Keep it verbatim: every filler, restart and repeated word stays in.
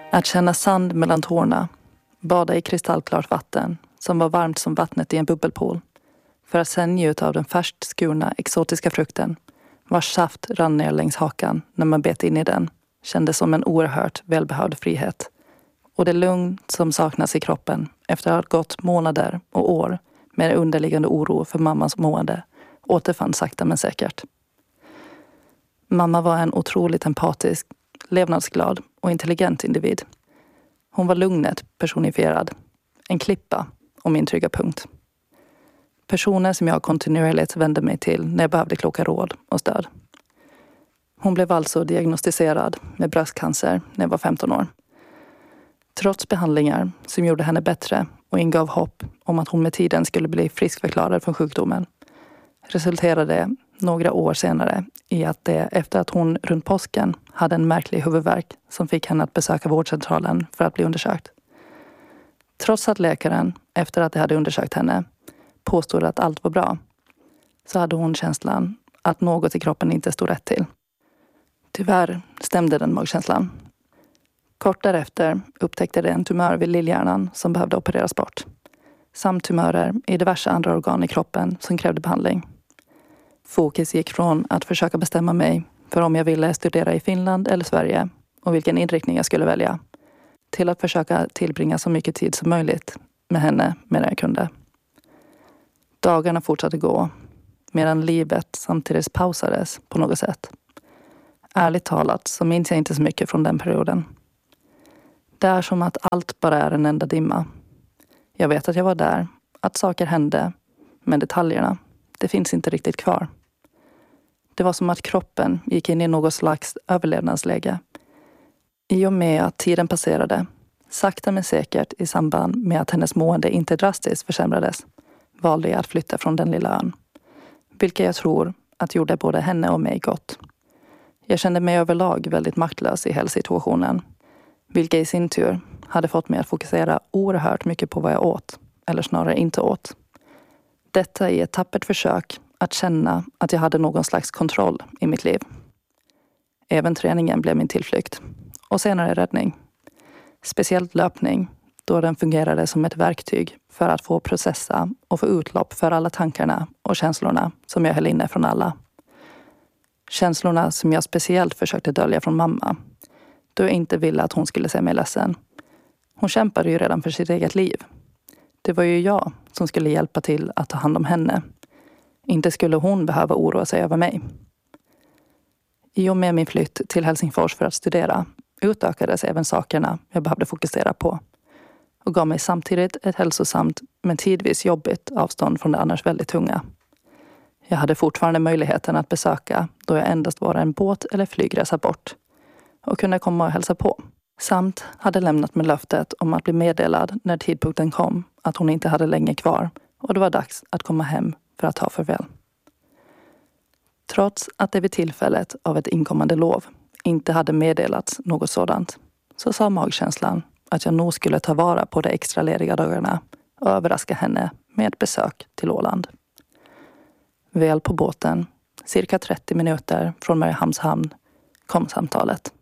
Att känna sand mellan tårna, bada i kristallklart vatten som var varmt som vattnet i en bubbelpool, för att sen njuta av den färskt skurna exotiska frukten vars saft rann ner längs hakan när man bet in i den, kändes som en oerhört välbehövd frihet. Och det lugn som saknas i kroppen efter att ha gått månader och år med en underliggande oro för mammans mående återfann sakta men säkert. Mamma var en otroligt empatisk, levnadsglad och intelligent individ. Hon var lugnet personifierad, en klippa och min trygga punkt. Personer som jag kontinuerligt vände mig till när jag behövde kloka råd och stöd. Hon blev alltså diagnostiserad med bröstcancer när jag var femton år. Trots behandlingar som gjorde henne bättre och ingav hopp om att hon med tiden skulle bli friskförklarad från sjukdomen, resulterade det några år senare i att det efter att hon runt påsken hade en märklig huvudvärk som fick henne att besöka vårdcentralen för att bli undersökt. Trots att läkaren, efter att de hade undersökt henne, påstod att allt var bra, så hade hon känslan att något i kroppen inte stod rätt till. Tyvärr stämde den magkänslan. Kort därefter upptäckte det en tumör vid lillhjärnan som behövde opereras bort, samt tumörer i diverse andra organ i kroppen som krävde behandling. Fokus gick från att försöka bestämma mig för om jag ville studera i Finland eller Sverige och vilken inriktning jag skulle välja, till att försöka tillbringa så mycket tid som möjligt med henne medan jag kunde. Dagarna fortsatte gå, medan livet samtidigt pausades på något sätt. Ärligt talat så minns jag inte så mycket från den perioden. Det är som att allt bara är en enda dimma. Jag vet att jag var där, att saker hände, men detaljerna, det finns inte riktigt kvar. Det var som att kroppen gick in i något slags överlevnadsläge. I och med att tiden passerade, sakta men säkert i samband med att hennes mående inte drastiskt försämrades, valde jag att flytta från den lilla ön. Vilket jag tror att gjorde både henne och mig gott. Jag kände mig överlag väldigt maktlös i hela situationen. Vilket i sin tur hade fått mig att fokusera oerhört mycket på vad jag åt, eller snarare inte åt. Detta i ett tappert försök att känna att jag hade någon slags kontroll i mitt liv. Även träningen blev min tillflykt, och senare räddning. Speciellt löpning, då den fungerade som ett verktyg för att få processa och få utlopp för alla tankarna och känslorna som jag höll inne från alla. Känslorna som jag speciellt försökte dölja från mamma, då jag inte ville att hon skulle se mig ledsen. Hon kämpade ju redan för sitt eget liv. Det var ju jag som skulle hjälpa till att ta hand om henne. Inte skulle hon behöva oroa sig över mig. I och med min flytt till Helsingfors för att studera utökades även sakerna jag behövde fokusera på. Och gav mig samtidigt ett hälsosamt men tidvis jobbigt avstånd från det annars väldigt tunga. Jag hade fortfarande möjligheten att besöka då jag endast var en båt eller flygresa bort. Och kunde komma och hälsa på. Samt hade lämnat med löftet om att bli meddelad när tidpunkten kom att hon inte hade länge kvar och det var dags att komma hem för att ta farväl. Trots att det vid tillfället av ett inkommande lov inte hade meddelats något sådant, så sa magkänslan att jag nog skulle ta vara på de extra lediga dagarna och överraska henne med ett besök till Åland. Väl på båten, cirka trettio minuter från Mariehamns hamn, kom samtalet.